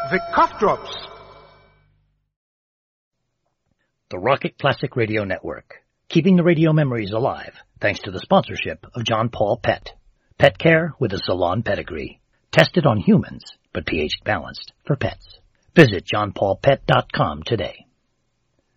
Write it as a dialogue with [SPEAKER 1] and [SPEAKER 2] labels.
[SPEAKER 1] The Cough Drops.
[SPEAKER 2] The Rocket Classic Radio Network, keeping the radio memories alive thanks to the sponsorship of John Paul Pet. Pet care with a salon pedigree. Tested on humans, but pH balanced for pets. Visit johnpaulpet.com today.